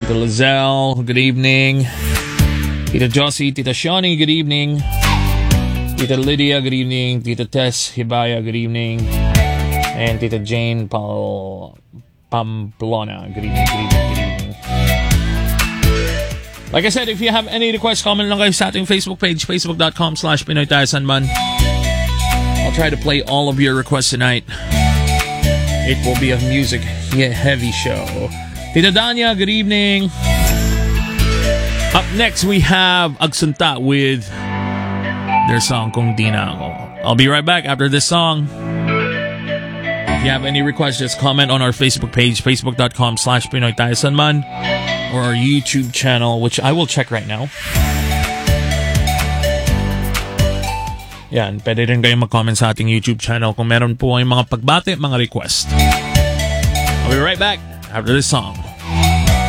Tita Lizelle, good evening. Tita Josie, Tita Shani, good evening. Tita Lydia, good evening. Tita Tess Hibaya, good evening. And Tita Jane Pamplona, good evening, good evening, good evening. Like I said, if you have any requests, comment lang kayo sa ating Facebook page, facebook.com/Pinoy Tayo Sanman. I'll try to play all of your requests tonight. It will be a music heavy show. Tita Danya, good evening. Up next, we have Agsunta with their song, Kung Di Na Ako. I'll be right back after this song. If you have any requests, just comment on our Facebook page, facebook.com/Pinoy Tayo Sanman, or our YouTube channel, which I will check right now. Yan, pwede rin kayong mag-comment sa ating YouTube channel kung meron po ay mga pagbate, mga request. I'll be right back after this song.